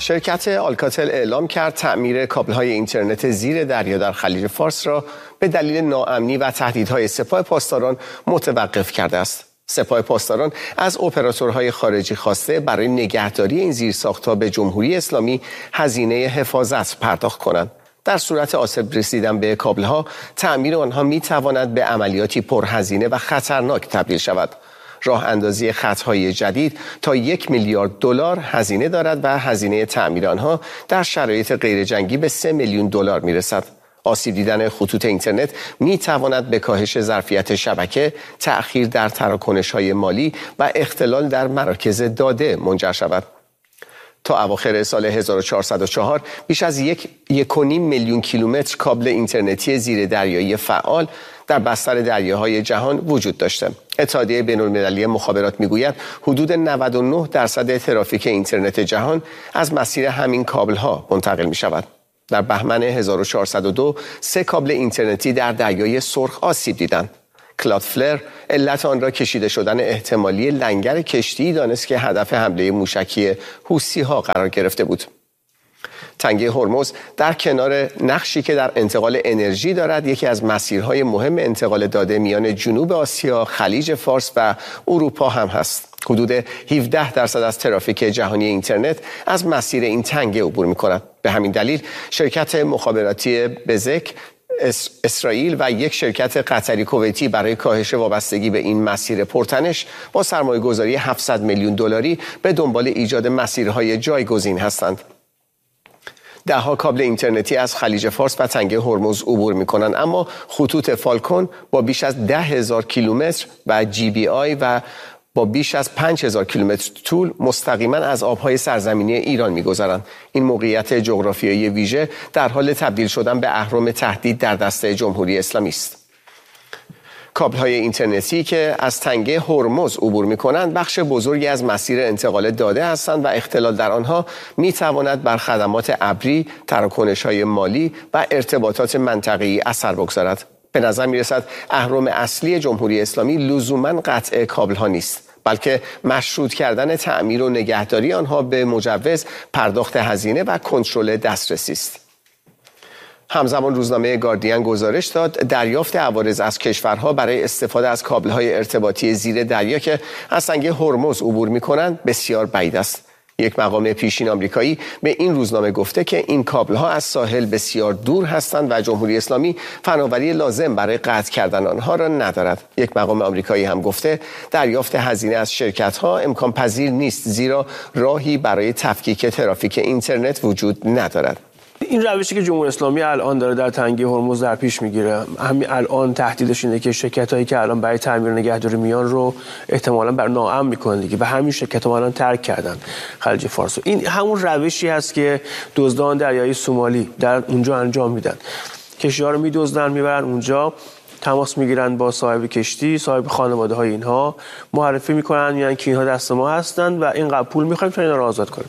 شرکت آلکاتل اعلام کرد تعمیر کابل‌های اینترنت زیر دریا در خلیج فارس را به دلیل ناامنی و تهدیدهای سپاه پاسداران متوقف کرده است. سپاه پاسداران از اپراتورهای خارجی خواسته برای نگهداری این زیرساخت‌ها به جمهوری اسلامی هزینه حفاظت پرداخت کنند. در صورت آسیب رسیدن به کابل‌ها، تعمیر آنها می‌تواند به عملیاتی پرهزینه و خطرناک تبدیل شود. راه اندازی خطهای جدید تا 1 میلیارد دلار هزینه دارد و هزینه تعمیر آنها در شرایط غیرجنگی به 3 میلیون دلار میرسد. آسیب دیدن خطوط اینترنت می تواند به کاهش ظرفیت شبکه، تأخیر در تراکنش‌های مالی و اختلال در مراکز داده منجر شود. تا اواخر سال 1404 بیش از 1.5 میلیون کیلومتر کابل اینترنتی زیر دریایی فعال در بستر دریاهای جهان وجود داشته. اتحادیه بین‌المللی مخابرات میگوید حدود 99% ترافیک اینترنت جهان از مسیر همین کابل‌ها منتقل می شود. در بهمن 1402 3 کابل اینترنتی در دریای سرخ آسیب دیدند. کلادفلر علت آن را کشیده شدن احتمالی لنگر کشتی دانست که هدف حمله موشکی حوثی‌ها قرار گرفته بود. تنگه هرمز در کنار نقشی که در انتقال انرژی دارد یکی از مسیرهای مهم انتقال داده میان جنوب آسیا، خلیج فارس و اروپا هم هست. حدود 17% از ترافیک جهانی اینترنت از مسیر این تنگه عبور می‌کند. به همین دلیل شرکت مخابراتی بزک اسرائیل و یک شرکت قطری کویتی برای کاهش وابستگی به این مسیر پرتنش با سرمایه‌گذاری 700 میلیون دلاری به دنبال ایجاد مسیرهای جایگزین هستند. ده‌ها کابل اینترنتی از خلیج فارس و تنگه هرمز عبور می‌کنند، اما خطوط فالکون با بیش از 10,000 کیلومتر و GBI و با بیش از 5,000 کیلومتر طول مستقیما از آبهای سرزمینی ایران می‌گذرند. این موقعیت جغرافیایی ویژه در حال تبدیل شدن به اهرم تهدید در دسته جمهوری اسلامی است. کابل‌های اینترنتی که از تنگه هرمز عبور می‌کنند بخش بزرگی از مسیر انتقال داده هستند و اختلال در آنها می‌تواند بر خدمات ابری، تراکنش‌های مالی و ارتباطات منطقه‌ای اثر بگذارد. به نظر می‌رسد اهرم اصلی جمهوری اسلامی لزوماً قطع کابل‌ها نیست، بلکه مشروط کردن تعمیر و نگهداری آنها به مجوز، پرداخت هزینه و کنترل دسترسی است. همزمان روزنامه گاردین گزارش داد دریافت عوارض از کشورها برای استفاده از کابل‌های ارتباطی زیر دریا که از تنگه هرمز عبور می‌کنند بسیار بعید است. یک مقام پیشین آمریکایی به این روزنامه گفته که این کابل‌ها از ساحل بسیار دور هستند و جمهوری اسلامی فناوری لازم برای قطع کردن آنها را ندارد. یک مقام آمریکایی هم گفته دریافت هزینه از شرکت‌ها امکان پذیر نیست، زیرا راهی برای تفکیک ترافیک اینترنت وجود ندارد. این روشی که جمهوری اسلامی الان داره در تنگه هرمز در پیش میگیره، همین الان تهدیدش اینه که شرکتایی که الان برای تعمیر و نگهداری میان رو احتمالاً بر ناامن میکنن دیگه و همین شرکت‌ها الان ترک کردن خلیج فارس. این همون روشی هست که دزدان دریایی سومالی در اونجا انجام میدن. کشتی‌ها رو میدزدن میبرن اونجا، تماس میگیرن با صاحب کشتی، صاحب خانواده های اینها، معرفی میکنن یعنی که اینها دست ما هستن و اینقدر پول میخوایم تا اینا رو آزاد کنیم.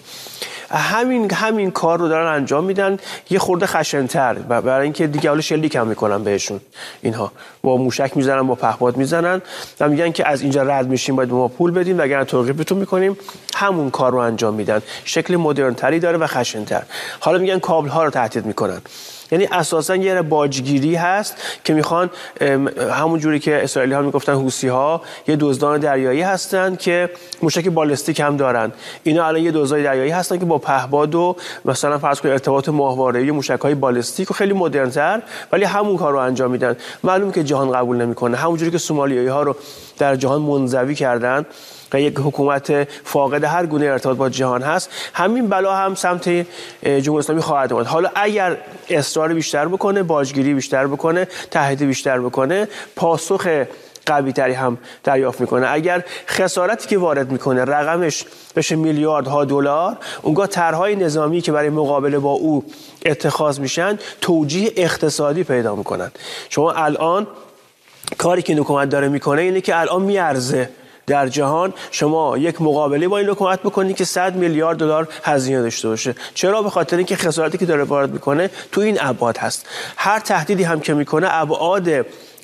همین کار رو دارن انجام میدن، یه خورده خشن‌تر، برای اینکه دیگه حالا شلیک هم میکنن بهشون. اینها با موشک میزنن، با پهپاد میزنن و میگن که از اینجا رد میشیم باید به ما پول بدین وگرنه توقیفتون میکنیم. همون کار رو انجام میدن، شکل مدرن تری داره و خشن‌تر. حالا میگن کابل ها رو تهدید میکنن، یعنی اساسا یه باجگیری هست که میخوان همون جوری که اسرائیلی ها میگفتن حوثی ها یه دزدان دریایی هستن که موشک بالستیک هم دارن. اینا الان یه دزدای دریایی هستن که با پهپاد و مثلا فرض کنید ارتباط ماهواره‌ای موشک‌های بالستیک و خیلی مدرن‌تر، ولی همون کار رو انجام میدن. معلومه که جهان قبول نمیکنه. همون جوری که سومالیایی ها رو در جهان منزوی کردن و یک حکومت فاقد هر گونه ارتباط با جهان هست، همین بلا هم سمت جمهوری اسلامی خواهد اومد. حالا اگر اصرار بیشتر بکنه، باجگیری بیشتر بکنه، تهدید بیشتر بکنه، پاسخ قوی تری هم دریافت میکنه. اگر خسارتی که وارد میکنه رقمش بشه میلیاردها دلار، اونگاه طرحهای نظامی که برای مقابله با او اتخاذ میشن توجیه اقتصادی پیدا میکنن. شما الان کاری که حکومت داره میکنه اینه که الان میارزه در جهان شما یک مقابله با این حکومت بکنید که 100 میلیارد دلار هزینه داشته باشه. چرا؟ به خاطر اینکه خسارتی که داره وارد میکنه تو این ابعاد هست. هر تهدیدی هم که میکنه ابعاد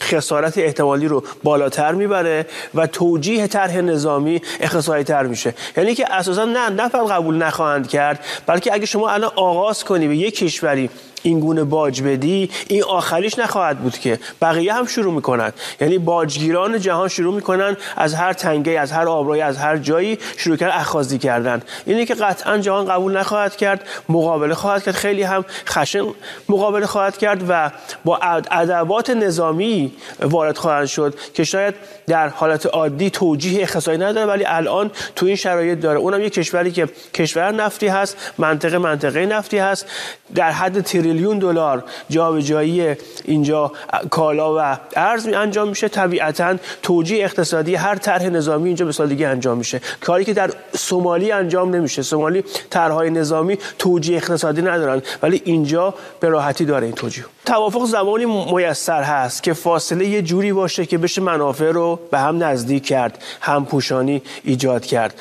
خسارت احتمالی رو بالاتر میبره و توجیه طرح نظامی اقتصادی تر میشه. یعنی که اساسا نه فقط قبول نخواهند کرد، بلکه اگه شما الان آغاز کنی به یک کشوری این گونه باج بدی، این آخریش نخواهد بود که بقیه هم شروع میکنند. یعنی باجگیران جهان شروع میکنن از هر تنگه، از هر آبروی، از هر جایی شروع کردن اخاذی کردن. اینی که قطعا جهان قبول نخواهد کرد، مقابله خواهد کرد، خیلی هم خشن مقابله خواهد کرد و با ادوات نظامی وارد خواهند شد که شاید در حالت عادی توجیه اقتصادی نداره، ولی الان تو این شرایط داره. اونم یک کشوری که کشور نفتی هست، منطقه نفتی هست، در حد تریلیون دلار جابجایی اینجا کالا و ارز انجام میشه. طبیعتاً توجیه اقتصادی هر طرح نظامی اینجا به سادگی انجام میشه، کاری که در سومالی انجام نمیشه. سومالی طرح‌های نظامی توجیه اقتصادی ندارن، ولی اینجا به راحتی داره این توجیه. توافق زمانی میسر هست که فاصله یه جوری باشه که بشه منافع رو به هم نزدیک کرد، همپوشانی ایجاد کرد.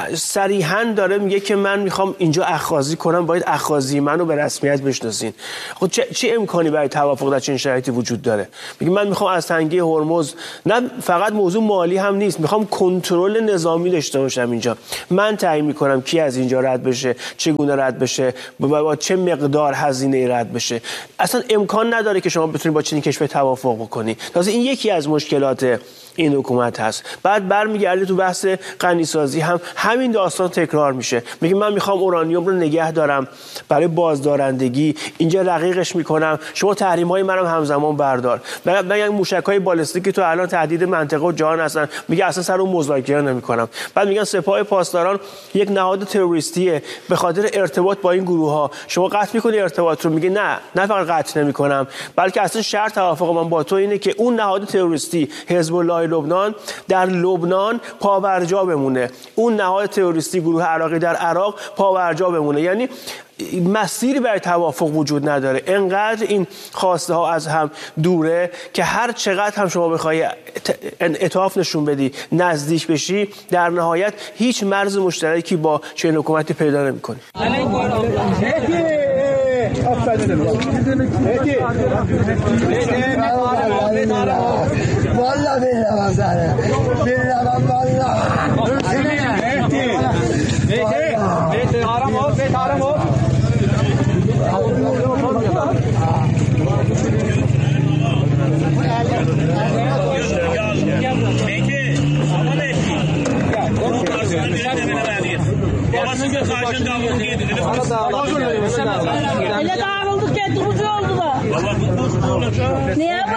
صریحاً داره میگه که من میخوام اینجا اخاذی کنم، باید اخاذی منو به رسمیت بشناسین. خب چه امکانی برای توافق در چنین شرایطی وجود داره؟ میگه من میخوام از تنگه هرمز، نه فقط موضوع مالی هم نیست، میخوام کنترل نظامی داشته باشم اینجا. من تعیین میکنم کی از اینجا رد بشه، چگونه رد بشه، با چه مقدار هزینه رد بشه. اصلا امکان نداره که شما بتونید با چنین کشور توافق بکنی. تازه این یکی از مشکلات این حکومت هست. بعد برمیگرده تو بحث غنیسازی هم همین داستان تکرار میشه. میگه من میخوام اورانیوم رو نگه دارم برای بازدارندگی، اینجا رقیقش میکنم، شما تحریم‌های منم همزمان بردار. من موشک‌های بالستیکی تو الان تهدید منطقه و جهان هستن، میگه اصلا سر اون مذاکره نمیکنم. بعد میگن سپاه پاسداران یک نهاد تروریستیه، به خاطر ارتباط با این گروه‌ها شما قطع میکنی ارتباط رو. میگه نه فقط قطع نمیکنم، بلکه اصلا شرط توافق من با تو اینه که اون نهاد تروریستی حزب الله لبنان در لبنان پابرجا بمونه، اون نهاد تروریستی گروه عراقی در عراق پابرجا بمونه. یعنی مسیری برای توافق وجود نداره. انقدر این خواسته ها از هم دوره که هر چقدر هم شما بخوای انعطاف نشون بدی، نزدیک بشی، در نهایت هیچ مرز مشترکی با چنین حکومتی پیدا نمی‌کنی. Niye bu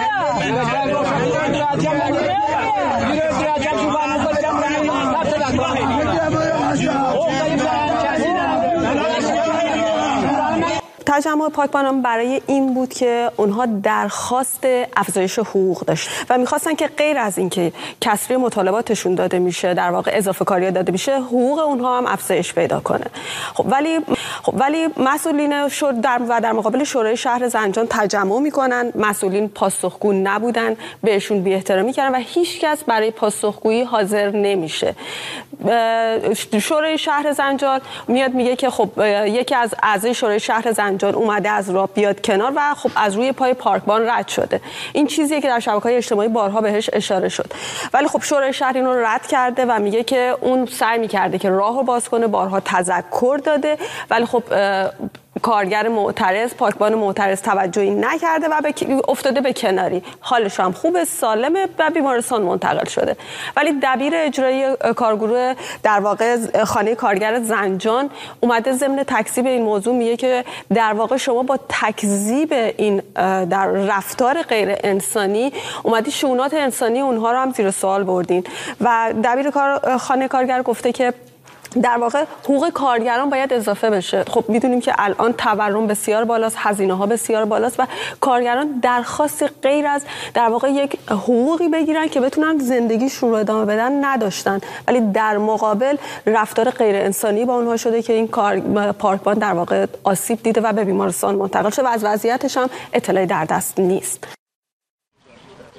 تجمع پاکبانان برای این بود که اونها درخواست افزایش حقوق داشت و میخواستن که غیر از این که کسری مطالباتشون داده میشه، در واقع اضافه کاری داده میشه، حقوق اونها هم افزایش پیدا کنه. ولی مسئولین در مقابل شورای شهر زنجان تجمع میکنن، مسئولین پاسخگو نبودن، بهشون بی‌احترامی کردن و هیچ کس برای پاسخگویی حاضر نمیشه. شورای شهر زنجان میاد میگه که خب یکی از اعضای شورای شهر زنجان اومده از راه بیاد کنار و خب از روی پای پارکبان رد شده. این چیزیه که در شبکه‌های اجتماعی بارها بهش اشاره شد. ولی خب شورای شهر اینو رد کرده و میگه که اون سعی می‌کرده که راهو باز کنه، بارها تذکر داده، ولی خب کارگر معترض، پاکبان معترض توجهی نکرده و افتاده به کناری. حالش هم خوبه، سالمه و بیمارستان منتقل شده. ولی دبیر اجرایی کارگروه در واقع خانه کارگر زنجان اومده ضمن تکذیب این موضوع میگه که در واقع شما با تکذیب این در رفتار غیر انسانی اومدی شؤونات انسانی اونها رو هم زیر سوال بردین. و دبیر خانه کارگر گفته که در واقع حقوق کارگران باید اضافه بشه. خب میدونیم که الان تورم بسیار بالاست، هزینه ها بسیار بالاست و کارگران درخواست غیر از در واقع یک حقوقی بگیرن که بتونن زندگیشون رو ادامه بدن نداشتن، ولی در مقابل رفتار غیر انسانی با اونها شده که این پارکبان در واقع آسیب دیده و به بیمارستان منتقل شده و از وضعیتش هم اطلاعی در دست نیست.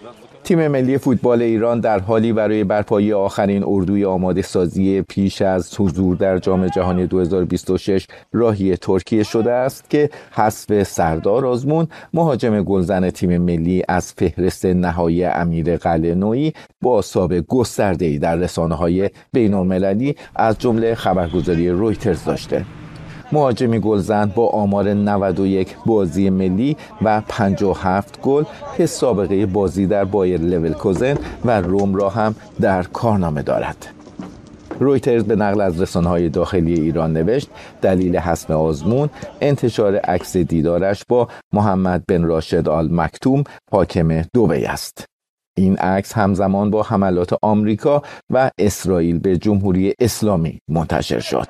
تیم ملی فوتبال ایران در حالی برای برپایی آخرین اردوی آماده سازی پیش از حضور در جام جهانی 2026 راهی ترکیه شده است که حذف سردار آزمون مهاجم گلزن تیم ملی از فهرست نهایی امیر قلعه‌نویی با سابقه گسترده‌ای در رسانه‌های بین‌المللی از جمله خبرگزاری رویترز داشته. مهاجمی گلزن با آمار 91 بازی ملی و 57 گل که سابقه بازی در بایر لورکوزن و روم را هم در کارنامه دارد. رویترز به نقل از رسانه‌های داخلی ایران نوشت دلیل حذف آزمون انتشار عکس دیدارش با محمد بن راشد آل مکتوم حاکم دبی است. این عکس همزمان با حملات آمریکا و اسرائیل به جمهوری اسلامی منتشر شد.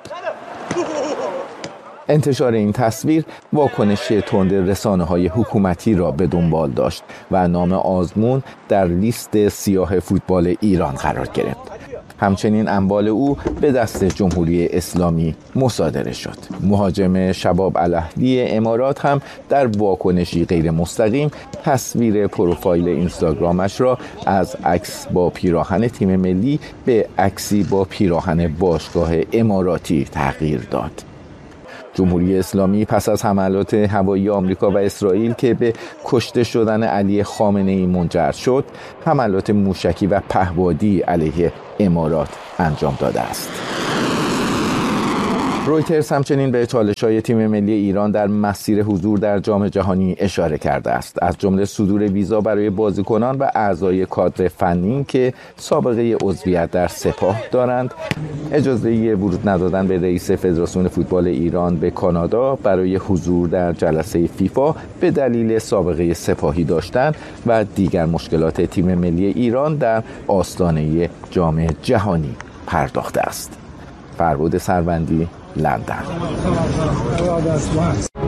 انتشار این تصویر واکنش تند رسانه‌های حکومتی را به دنبال داشت و نام آزمون در لیست سیاه فوتبال ایران قرار گرفت. همچنین اموال او به دست جمهوری اسلامی مصادره شد. مهاجم شباب الاهلی امارات هم در واکنشی غیر مستقیم تصویر پروفایل اینستاگرامش را از عکس با پیراهن تیم ملی به عکسی با پیراهن باشگاه اماراتی تغییر داد. جمهوری اسلامی پس از حملات هوایی آمریکا و اسرائیل که به کشته شدن علی خامنه‌ای منجر شد، حملات موشکی و پهپادی علیه امارات انجام داده است. رویترز همچنین به چالش‌های تیم ملی ایران در مسیر حضور در جام جهانی اشاره کرده است، از جمله صدور ویزا برای بازیکنان و اعضای کادر فنی که سابقه عضویت در سپاه دارند، اجازه ورود ندادن به رئیس فدراسیون فوتبال ایران به کانادا برای حضور در جلسه فیفا به دلیل سابقه سپاهی داشتن و دیگر مشکلات تیم ملی ایران در آستانه جام جهانی پرداخته است. فربود سروندی، لندن.